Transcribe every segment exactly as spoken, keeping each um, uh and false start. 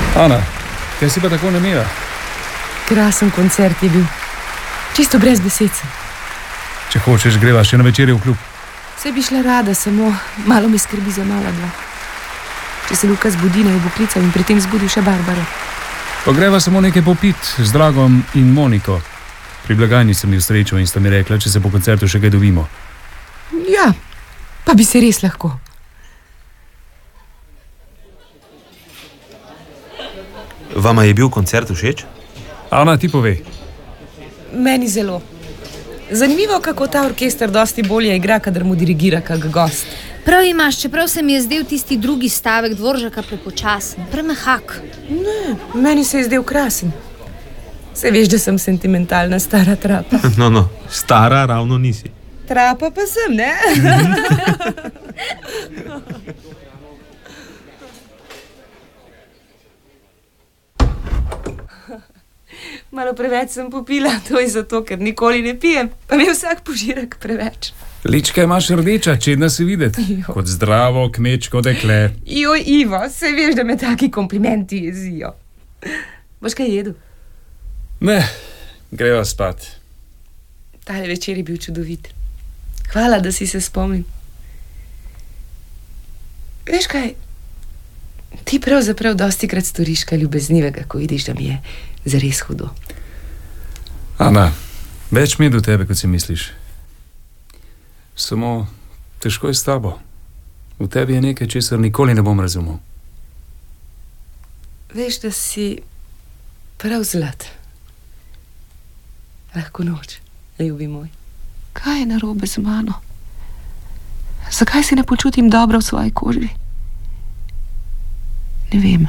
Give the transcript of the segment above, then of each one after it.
Ana, kaj si pa tako nemira? Krasen koncert je bil. Čisto brez besed sem. Če hočeš, greva še na večerjo v klub. Saj bi šla rada, samo malo me skrbi za mala dva. Če se Luka zbudi, naj bo klical in pri tem zbudil še Barbaro. Pa greva samo nekaj popit z Dragom in Moniko. Pri blagajni sem ju srečal in sta mi rekla, če se po koncertu še kaj dobimo. Ja, pa bi se res lahko. Vama je bil koncert všeč? Ana, ti povej. Meni zelo. Zanimivo, kako ta orkester dosti bolje igra, kadar mu dirigira kak gost. Prav imaš, čeprav se mi je zdel tisti drugi stavek Dvoržaka prepočasen, premehak. Ne, meni se je zdel krasen. Se veš, da sem sentimentalna stara trapa. No, no, stara ravno nisi. Trapa pa sem, ne? Malo preveč sem popila, to je zato, ker nikoli ne pijem, pa mi je vsak požirek preveč. Lička imaš rdeča, čedna se videti. Jo. Kot zdravo, kmečko dekle. Joj, Ivo, se veš, da me taki komplimenti jezijo. Boš kaj jedel? Ne, greva spat. Tale večer je bil čudovit. Hvala, da si se spomnim. Veš kaj, ti pravzaprav dostikrat storiš kaj ljubeznivega, ko vidiš, da mi je zares hudo. Ana, več mi je do tebe, kot si misliš. Samo težko je s tabo. V tebi je nekaj, česar nikoli ne bom razumel. Veš, da si prav zlat. Lahko noč, ljubi moj. Kaj je narobe z mano? Zakaj se ne počutim dobro v svoji koži? Ne vem.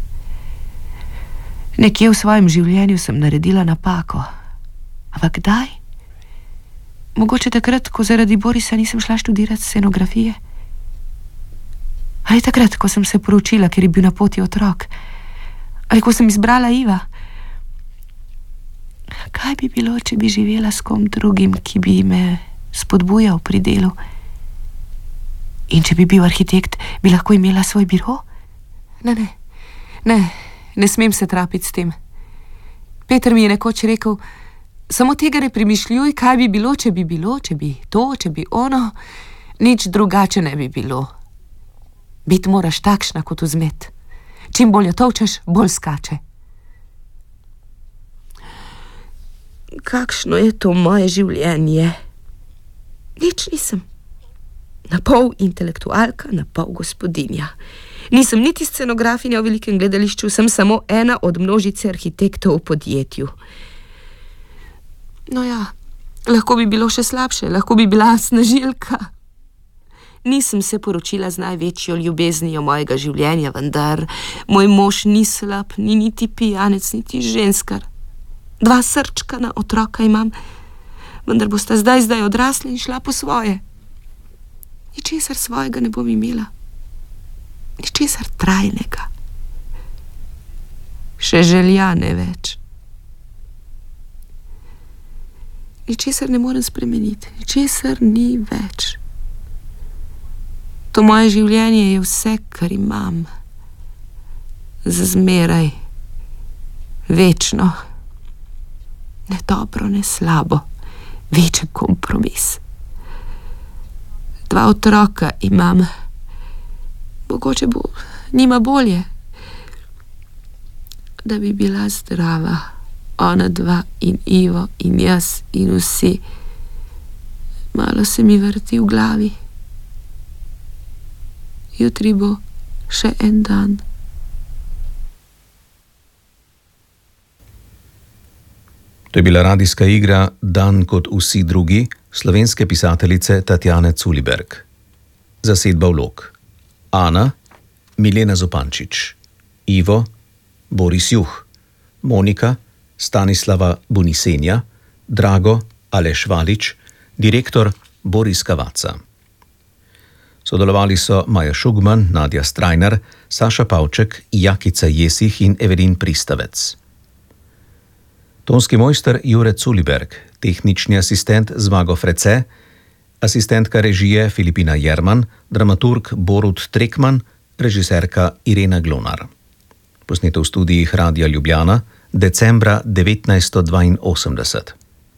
Nekje v svojem življenju sem naredila napako. Ampak kdaj? Mogoče takrat, ko zaradi Borisa nisem šla študirati scenografije? Ali takrat, ko sem se poročila, ker je bil na poti otrok? Ali ko sem izbrala Iva? Kaj bi bilo, če bi živela s kom drugim, ki bi me spodbujal pri delu? In če bi bil arhitekt, bi lahko imela svoj biro? Ne, ne, ne, ne smem se trapiti s tem. Peter mi je nekoč rekel, samo tega ne premišljuj, kaj bi bilo, če bi bilo, če bi to, če bi ono, nič drugače ne bi bilo. Biti moraš takšna kot vzmet. Čim bolj jo tolčeš, bolj skače. Kakšno je to moje življenje? Nič nisem. Na pol intelektualka, na pol gospodinja. Nisem niti scenografinja v velikem gledališču, sem samo ena od množice arhitektov v podjetju. No ja, lahko bi bilo še slabše, lahko bi bila snažilka. Nisem se poročila z največjo ljubeznijo mojega življenja, vendar moj mož ni slab, ni niti pijanec, niti ženskar. Dva srčka na otroka imam, vendar bosta zdaj zdaj odrasli in šla po svoje. Ničesar svojega ne bom imela. Ničesar trajnega. Še želja ne več. Ničesar ne morem spremeniti. Ničesar ni več. To moje življenje je vse, kar imam. Za zmeraj. Večno. Ne dobro, ne slabo. Večen kompromis. Dva otroka imam. Mogoče bo njima bolje. Da bi bila zdrava. Ona dva in Ivo in jaz in vsi. Malo se mi vrti v glavi. Jutri bo še en dan. To je bila radijska igra Dan kot vsi drugi slovenske pisateljice Tatjane Culiberg. Zasedba vlog: Ana, Milena Zupančič, Ivo, Boris Juh, Monika, Stanislava Bunisenja, Drago, Aleš Valič, direktor Boris Kavaca. Sodelovali so Maja Šugman, Nadja Strajnar, Saša Pavček, Jakica Jesih in Evelin Pristavec. Tonski mojster Jure Culiberg, tehnični asistent Zmago Frece, asistentka režije Filipina Jerman, dramaturg Borut Trekman, režiserka Irena Glonar. posneto v studijih Radia Ljubljana decembra devetnajststo dvainosemdeset.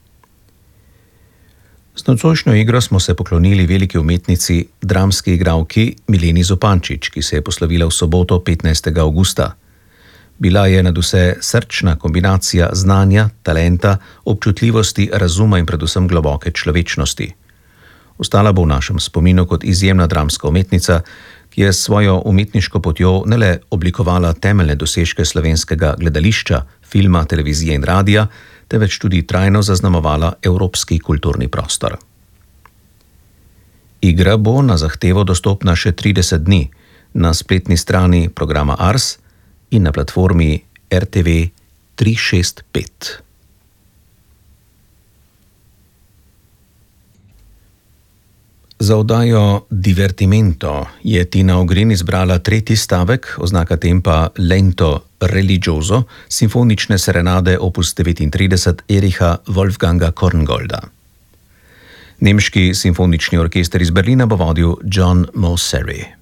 S nocojšnjo igro smo se poklonili veliki umetnici, dramski igralki Mileni Zupančič, ki se je poslovila v soboto petnajstega avgusta. Bila je nadvse srčna kombinacija znanja, talenta, občutljivosti, razuma in predvsem globoke človečnosti. Ostala bo v našem spominu kot izjemna dramska umetnica, ki je s svojo umetniško potjo ne le oblikovala temeljne dosežke slovenskega gledališča, filma, televizije in radija, temveč tudi trajno zaznamovala evropski kulturni prostor. Igra bo na zahtevo dostopna še trideset dni na spletni strani programa Ars in na platformi R T V tri šest pet. Za oddajo Divertimento je Tina Ogrin izbrala tretji stavek, oznaka tempa lento religioso, simfonične serenade opus devetintrideset Ericha Wolfganga Korngolda. Nemški simfonični orkester iz Berlina bo vodil John Mosseri.